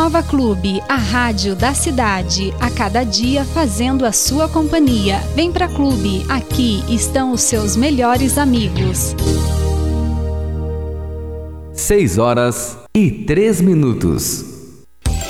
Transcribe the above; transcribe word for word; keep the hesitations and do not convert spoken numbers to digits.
Nova Clube, a rádio da cidade, a cada dia fazendo a sua companhia. Vem pra Clube, aqui estão os seus melhores amigos. Seis horas e três minutos.